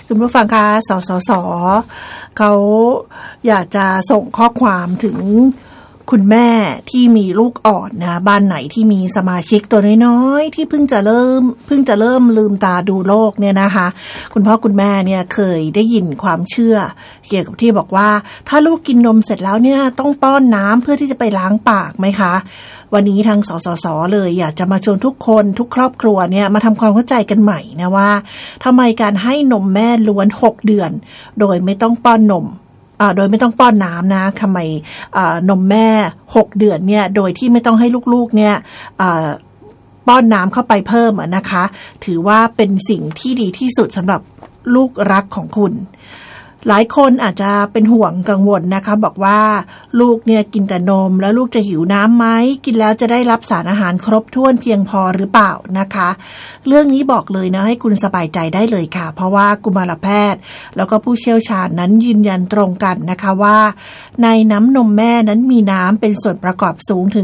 คุณผู้ฟังคะสสส.เขาอยากจะส่งข้อความถึงคุณแม่ที่มีลูกอ่อนนะบ้านไหนที่มีสมาชิกตัวน้อยๆที่เพิ่งจะเริ่มลืมตาดูโลกเนี่ยนะคะคุณพ่อคุณแม่เนี่ยเคยได้ยินความเชื่อเกี่ยวกับที่บอกว่าถ้าลูกกินนมเสร็จแล้วเนี่ยต้องป้อนน้ำเพื่อที่จะไปล้างปากไหมคะวันนี้ทางสสส.เลยอยากจะมาชวนทุกคนทุกครอบครัวเนี่ยมาทำความเข้าใจกันใหม่นะว่าทำไมการให้นมแม่ล้วน6เดือนโดยไม่ต้องป้อนนมโดยไม่ต้องป้อนน้ำนะทำไมนมแม่6เดือนเนี่ยโดยที่ไม่ต้องให้ลูกๆเนี่ยป้อนน้ำเข้าไปเพิ่มนะคะถือว่าเป็นสิ่งที่ดีที่สุดสำหรับลูกรักของคุณหลายคนอาจจะเป็นห่วงกังวลนะคะบอกว่าลูกเนี่ยกินแต่นมแล้วลูกจะหิวน้ำไหมกินแล้วจะได้รับสารอาหารครบถ้วนเพียงพอหรือเปล่านะคะเรื่องนี้บอกเลยนะให้คุณสบายใจได้เลยค่ะเพราะว่ากุมารแพทย์แล้วก็ผู้เชี่ยวชาญนั้นยืนยันตรงกันนะคะว่าในน้ำนมแม่นั้นมีน้ำเป็นส่วนประกอบสูงถึง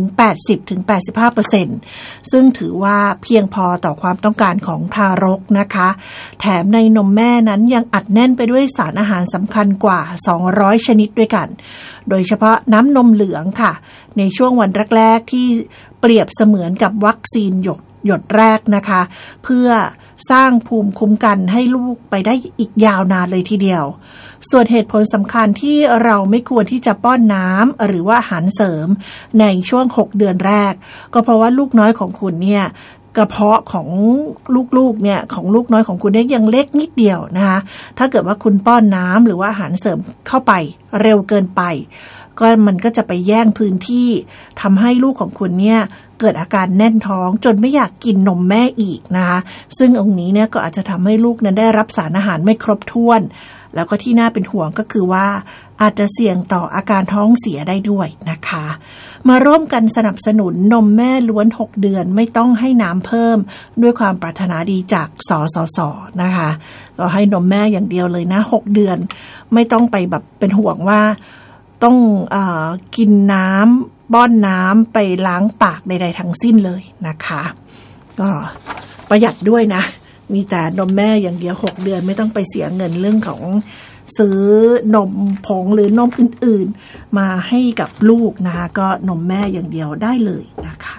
80-85% ซึ่งถือว่าเพียงพอต่อความต้องการของทารกนะคะแถมในนมแม่นั้นยังอัดแน่นไปด้วยสารอาหารสำคัญกว่า200ชนิดด้วยกันโดยเฉพาะน้ำนมเหลืองค่ะในช่วงวันแรกๆที่เปรียบเสมือนกับวัคซีนหยดแรกนะคะเพื่อสร้างภูมิคุ้มกันให้ลูกไปได้อีกยาวนานเลยทีเดียวส่วนเหตุผลสำคัญที่เราไม่ควรที่จะป้อนน้ำหรือว่าอาหารเสริมในช่วง6เดือนแรกก็เพราะว่าลูกน้อยของคุณเนี่ยกระเพาะของลูกๆเนี่ยของลูกน้อยของคุณเนี่ยยังเล็กนิดเดียวนะคะถ้าเกิดว่าคุณป้อนน้ำหรือว่าอาหารเสริมเข้าไปเร็วเกินไปก็มันก็จะไปแย่งพื้นที่ทำให้ลูกของคุณเนี่ยเกิดอาการแน่นท้องจนไม่อยากกินนมแม่อีกนะคะซึ่งองค์นี้เนี่ยก็อาจจะทำให้ลูกนั้นได้รับสารอาหารไม่ครบถ้วนแล้วก็ที่น่าเป็นห่วงก็คือว่าอาจจะเสี่ยงต่ออาการท้องเสียได้ด้วยนะคะมาร่วมกันสนับสนุนนมแม่ล้วน6เดือนไม่ต้องให้น้ำเพิ่มด้วยความปรารถนาดีจากสสส.นะคะก็ให้นมแม่อย่างเดียวเลยนะ6เดือนไม่ต้องไปแบบเป็นห่วงว่าต้องกินน้ำป้อนน้ำไปล้างปากใดๆทั้งสิ้นเลยนะคะก็ประหยัดด้วยนะมีแต่นมแม่อย่างเดียว6เดือนไม่ต้องไปเสียเงินเรื่องของซื้อนมผงหรือนมอื่นๆมาให้กับลูกนะคะก็นมแม่อย่างเดียวได้เลยนะคะ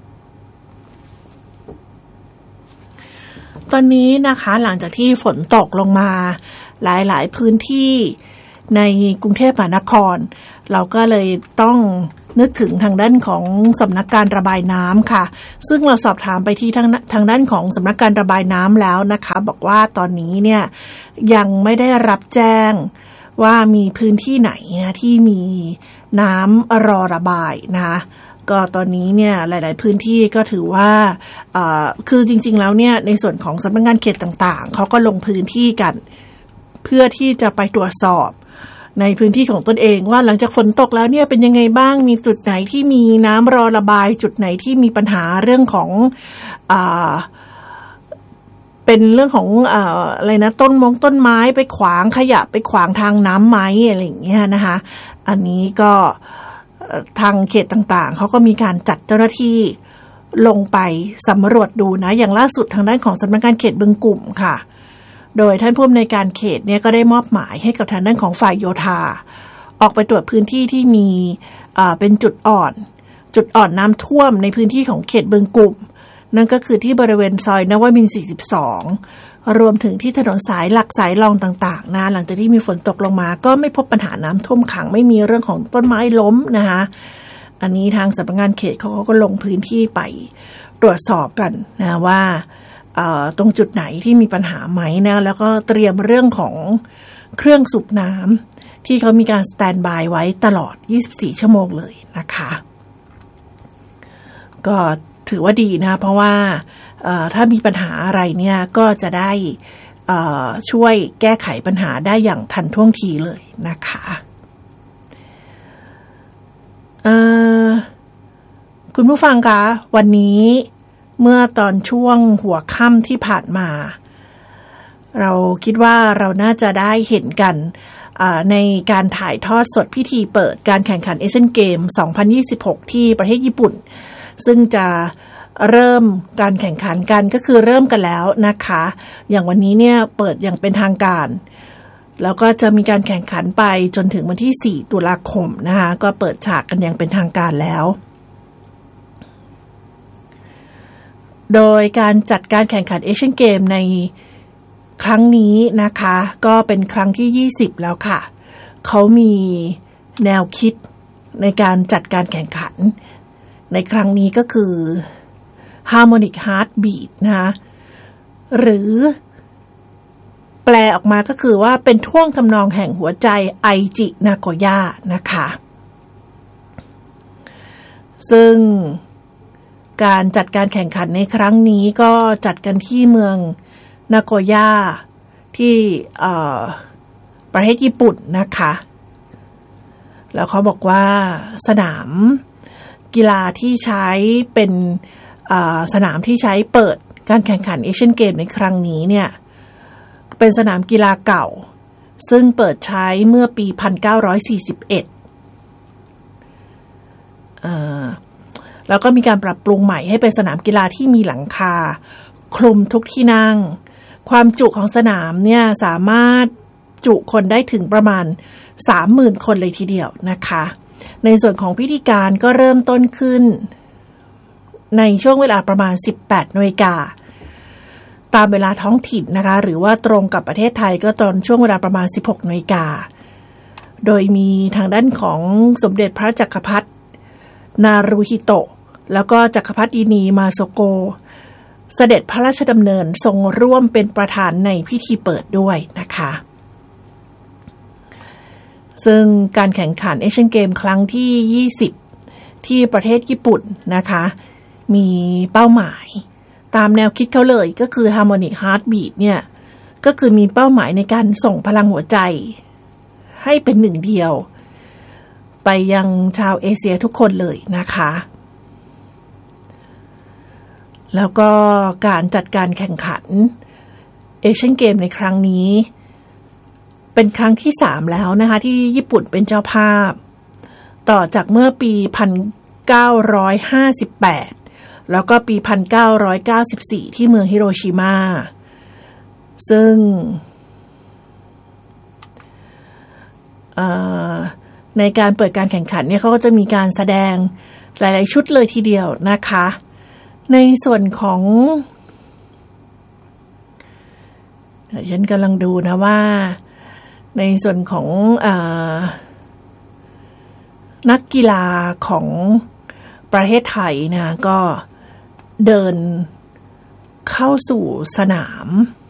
ตอนนี้นะคะหลังจากที่ฝนตกลงมาหลายๆพื้นที่ในกรุงเทพมหานครเราก็เลยต้องนึกถึงทางด้านของสำนักการระบายน้ำค่ะซึ่งเราสอบถามไปที่ทางด้านของสำนักการระบายน้ำแล้วนะคะบอกว่าตอนนี้เนี่ยยังไม่ได้รับแจ้งว่ามีพื้นที่ไหนนะที่มีน้ำรอระบายนะคะก็ตอนนี้เนี่ยหลายๆพื้นที่ก็ถือว่าคือจริงๆแล้วเนี่ยในส่วนของสำนักงานเขตต่างๆเขาก็ลงพื้นที่กันเพื่อที่จะไปตรวจสอบในพื้นที่ของตนเองว่าหลังจากฝนตกแล้วเนี่ยเป็นยังไงบ้างมีจุดไหนที่มีน้ำรอระบายจุดไหนที่มีปัญหาเรื่องของเป็นเรื่องของอะไรนะต้นไม้ไปขวางขยะไปขวางทางน้ำไหมอะไรอย่างเงี้ยนะคะอันนี้ก็ทางเขตต่างๆเขาก็มีการจัดเจ้าหน้าที่ลงไปสำรวจดูนะอย่างล่าสุดทางด้านของสำนักงานเขตบึงกลุ่มค่ะโดยท่านผู้อำนวยการเขตเนี่ยก็ได้มอบหมายให้กับทางด้านของฝ่ายโยธาออกไปตรวจพื้นที่ที่มีเป็นจุดอ่อนน้ำท่วมในพื้นที่ของเขตบึงกลุ่มนั่นก็คือที่บริเวณซอยนวมินทร์42รวมถึงที่ถนนสายหลักสายรองต่างๆนะหลังจากที่มีฝนตกลงมาก็ไม่พบปัญหาน้ำท่วมขังไม่มีเรื่องของต้นไม้ล้มนะคะอันนี้ทางสำนักงานเขตเขาก็ลงพื้นที่ไปตรวจสอบกันนะว่าตรงจุดไหนที่มีปัญหาไหมนะแล้วก็เตรียมเรื่องของเครื่องสูบน้ำที่เขามีการสแตนด์บายไว้ตลอด24ชั่วโมงเลยนะคะก็ถือว่าดีนะเพราะว่าถ้ามีปัญหาอะไรเนี่ยก็จะได้ช่วยแก้ไขปัญหาได้อย่างทันท่วงทีเลยนะคะคุณผู้ฟังคะวันนี้เมื่อตอนช่วงหัวค่ำที่ผ่านมาเราคิดว่าเราน่าจะได้เห็นกันในการถ่ายทอดสดพิธีเปิดการแข่งขันเอเชียนเกม 2026 ที่ประเทศญี่ปุ่นซึ่งจะเริ่มการแข่งขันกันก็คือเริ่มกันแล้วนะคะอย่างวันนี้เนี่ยเปิดอย่างเป็นทางการแล้วก็จะมีการแข่งขันไปจนถึงวันที่4ตุลาคมนะคะก็เปิดฉากกันอย่างเป็นทางการแล้วโดยการจัดการแข่งขันเอเชียนเกมในครั้งนี้นะคะก็เป็นครั้งที่20แล้วค่ะเขามีแนวคิดในการจัดการแข่งขันในครั้งนี้ก็คือ Harmonic Heartbeat นะคะหรือแปลออกมาก็คือว่าเป็นท่วงทำนองแห่งหัวใจไอจินาโกย่านะคะซึ่งการจัดการแข่งขันในครั้งนี้ก็จัดกันที่เมืองนาโกย่าที่ประเทศญี่ปุ่นนะคะแล้วเขาบอกว่าสนามกีฬาที่ใช้เป็นสนามที่ใช้เปิดการแข่งขันเอเชียนเกมในครั้งนี้เนี่ยเป็นสนามกีฬาเก่าซึ่งเปิดใช้เมื่อปี1941แล้วก็มีการปรับปรุงใหม่ให้เป็นสนามกีฬาที่มีหลังคาคลุมทุกที่นั่งความจุของสนามเนี่ยสามารถจุคนได้ถึงประมาณ 30,000 คนเลยทีเดียวนะคะในส่วนของพิธีการก็เริ่มต้นขึ้นในช่วงเวลาประมาณ 18:00 น.ตามเวลาท้องถิ่นนะคะหรือว่าตรงกับประเทศไทยก็ตอนช่วงเวลาประมาณ 16:00 น.โดยมีทางด้านของสมเด็จพระจักรพรรดินารูฮิโตะแล้วก็จักรพรรดินีมาโซโกเสด็จพระราชดำเนินทรงร่วมเป็นประธานในพิธีเปิดด้วยนะคะซึ่งการแข่งขันเอเชียนเกมครั้งที่20ที่ประเทศญี่ปุ่นนะคะมีเป้าหมายตามแนวคิดเขาเลยก็คือ Harmonic Heartbeat เนี่ยก็คือมีเป้าหมายในการส่งพลังหัวใจให้เป็นหนึ่งเดียวไปยังชาวเอเชียทุกคนเลยนะคะแล้วก็การจัดการแข่งขันเอเชียนเกมในครั้งนี้เป็นครั้งที่3แล้วนะคะที่ญี่ปุ่นเป็นเจ้าภาพต่อจากเมื่อปี1958แล้วก็ปี1994ที่เมืองฮิโรชิมาซึ่งในการเปิดการแข่งขันเนี่ยเขาก็จะมีการแสดงหลายๆชุดเลยทีเดียวนะคะในส่วนของฉันกำลังดูนะว่าในส่วนของนักกีฬาของประเทศไทยนะก็เดินเข้าสู่สนาม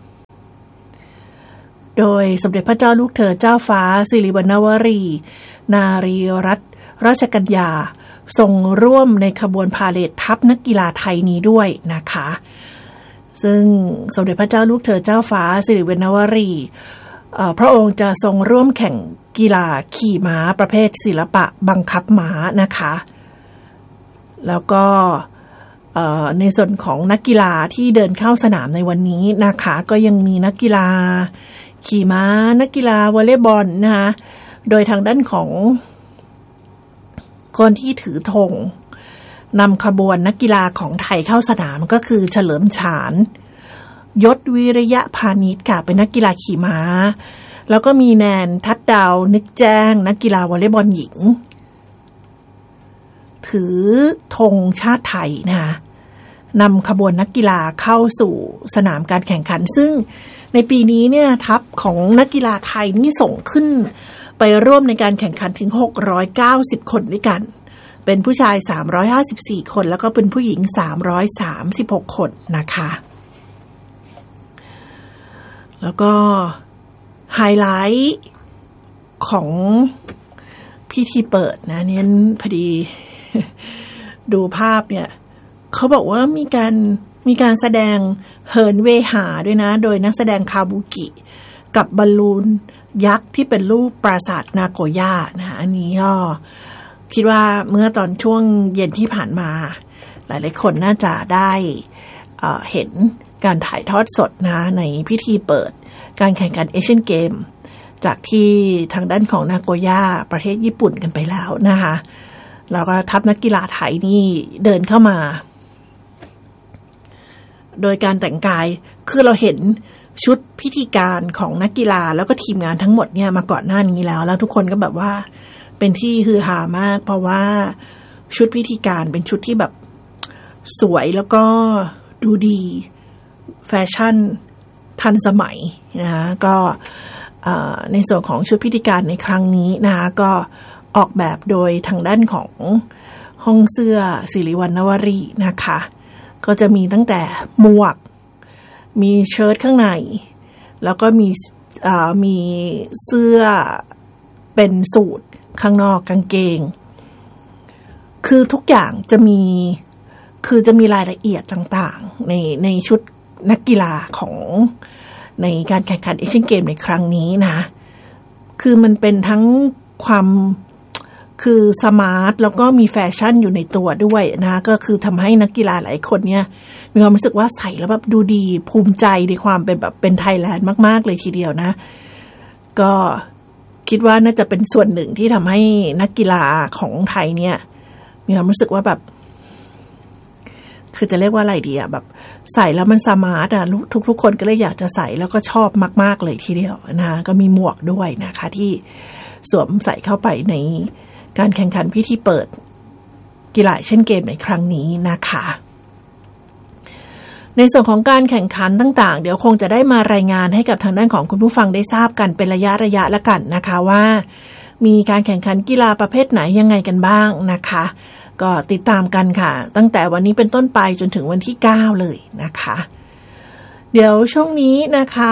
โดยสมเด็จพระเจ้าลูกเธอเจ้าฟ้าสิริวัณวรีนารีรัตนราชกัญญาทรงร่วมในขบวนพาเหรดทัพนักกีฬาไทยนี้ด้วยนะคะซึ่งสมเด็จพระเจ้าลูกเธอเจ้าฟ้าสิริวัณวรีพระองค์จะทรงร่วมแข่งกีฬาขี่ม้าประเภทศิลปะบังคับม้านะคะแล้วก็ในส่วนของนักกีฬาที่เดินเข้าสนามในวันนี้นะคะก็ยังมีนักกีฬาขี่ม้านักกีฬาวอลเลย์บอลนะคะโดยทางด้านของคนที่ถือธงนำขบวนนักกีฬาของไทยเข้าสนามก็คือเฉลิมฉานยศวิริยะพานิชค่ะเป็นนักกีฬาขี่ม้าแล้วก็มีแนนทัดดาวนึกแจ้งนักกีฬาวอลเลย์บอลหญิงถือธงชาติไทยนะคะนำขบวนนักกีฬาเข้าสู่สนามการแข่งขันซึ่งในปีนี้เนี่ยทัพของนักกีฬาไทยนี่ส่งขึ้นไปร่วมในการแข่งขันถึง690คนด้วยกันเป็นผู้ชาย354คนแล้วก็เป็นผู้หญิง336คนนะคะแล้วก็ไฮไลท์ของพิธีเปิดนะเนี่ยพอดีดูภาพเนี่ยเขาบอกว่ามีการแสดงเหินเวหาด้วยนะโดยนักแสดงคาบุกิกับบอลลูนยักษ์ที่เป็นรูปปราสาทนาโกย่านะอันนี้ก็คิดว่าเมื่อตอนช่วงเย็นที่ผ่านมาหลายๆคนน่าจะได้เห็นการถ่ายทอดสดนะในพิธีเปิดการแข่งขันเอเชียนเกมจากที่ทางด้านของนาโกย่าประเทศญี่ปุ่นกันไปแล้วนะคะแล้วก็ทัพนักกีฬาไทยนี่เดินเข้ามาโดยการแต่งกายคือเราเห็นชุดพิธีการของนักกีฬาแล้วก็ทีมงานทั้งหมดเนี่ยมาก่อนหน้านี้แล้วทุกคนก็แบบว่าเป็นที่ฮือฮามากเพราะว่าชุดพิธีการเป็นชุดที่แบบสวยแล้วก็ดูดีแฟชั่นทันสมัยนะคะก็ในส่วนของชุดพิธีการในครั้งนี้นะคะก็ออกแบบโดยทางด้านของห้องเสื้อสิริวัณณวรีนะคะก็จะมีตั้งแต่หมวกมีเชิ้ตข้างในแล้วก็มีเสื้อเป็นสูทข้างนอกกางเกงคือทุกอย่างจะมีรายละเอียดต่างๆในชุดนักกีฬาของในการแข่งขันเอเชียนเกมในครั้งนี้นะคือมันเป็นทั้งความคือสมาร์ทแล้วก็มีแฟชั่นอยู่ในตัวด้วยนะก็คือทำให้นักกีฬาหลายคนเนี่ยมีความรู้สึกว่าใส่แล้วแบบดูดีภูมิใจในความเป็นแบบเป็นไทยแลนด์มากๆเลยทีเดียวนะก็คิดว่าน่าจะเป็นส่วนหนึ่งที่ทำให้นักกีฬาของไทยเนี่ยมีความรู้สึกว่าแบบคือจะเรียกว่าอะไรดีอะแบบใส่แล้วมันสมาร์ทอะทุกคนก็เลยอยากจะใส่แล้วก็ชอบมากๆเลยทีเดียวนะก็มีหมวกด้วยนะคะที่สวมใส่เข้าไปในการแข่งขันพิธีเปิดกีฬาเช่นเกมในครั้งนี้นะคะในส่วนของการแข่งขันต่างๆเดี๋ยวคงจะได้มารายงานให้กับทางด้านของคุณผู้ฟังได้ทราบกันเป็นระยะละกันนะคะว่ามีการแข่งขันกีฬาประเภทไหนยังไงกันบ้างนะคะก็ติดตามกันค่ะตั้งแต่วันนี้เป็นต้นไปจนถึงวันที่9เลยนะคะเดี๋ยวช่วงนี้นะคะ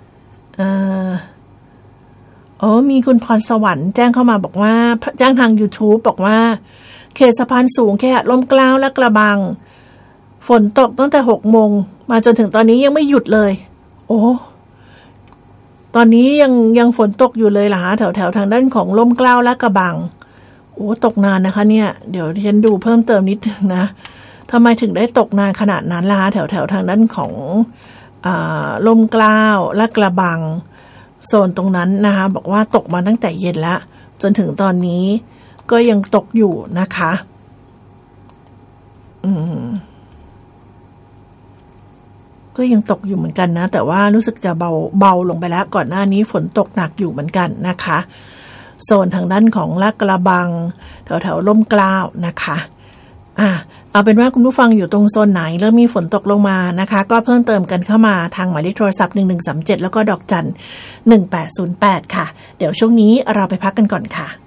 มีคุณพรสวรรค์แจ้งเข้ามาบอกว่าแจ้งทาง YouTube บอกว่าเขตสะพานสูงแค่ลมเกล้าและกระบังฝนตกตั้งแต่ 6 โมงมาจนถึงตอนนี้ยังไม่หยุดเลยโอ้ตอนนี้ยังฝนตกอยู่เลยล่ะแถวทางด้านของลมเกล้าและกระบังโอ้ตกนานนะคะเนี่ยเดี๋ยวดิฉันดูเพิ่มเติมนิดนึงนะทำไมถึงได้ตกนานขนาดนั้นล่ะแถวทางด้านของลมเกล้าและกระบังโซนตรงนั้นนะคะบอกว่าตกมาตั้งแต่เย็นแล้วจนถึงตอนนี้ก็ยังตกอยู่นะคะก็ยังตกอยู่เหมือนกันนะแต่ว่ารู้สึกจะเบาลงไปแล้วก่อนหน้านี้ฝนตกหนักอยู่เหมือนกันนะคะโซนทางด้านของลาดกระบังแถวร่มเกล้านะคะเอาเป็นว่าคุณผู้ฟังอยู่ตรงโซนไหนแล้วมีฝนตกลงมานะคะก็เพิ่มเติมกันเข้ามาทางหมายเลขโทรศัพท์1137แล้วก็ดอกจัน1808ค่ะเดี๋ยวช่วงนี้เราไปพักกันก่อนค่ะ